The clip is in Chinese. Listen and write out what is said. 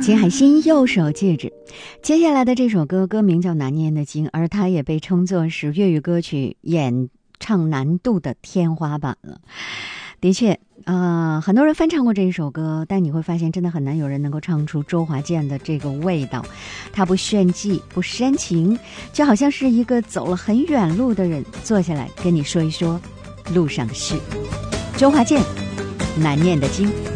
金海心右手戒指。接下来的这首歌歌名叫《难念的经》，而它也被称作是粤语歌曲演唱难度的天花板了。的确很多人翻唱过这一首歌，但你会发现真的很难有人能够唱出周华健的这个味道。他不炫技，不煽情，就好像是一个走了很远路的人坐下来跟你说一说路上的事。周华健，难念的经。